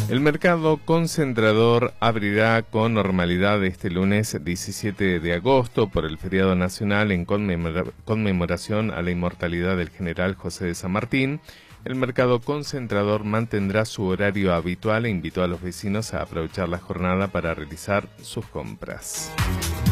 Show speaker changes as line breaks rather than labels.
El mercado concentrador abrirá con normalidad este lunes 17 de agosto por el feriado nacional en conmemoración a la inmortalidad del general José de San Martín. El mercado concentrador mantendrá su horario habitual e invitó a los vecinos a aprovechar la jornada para realizar sus compras.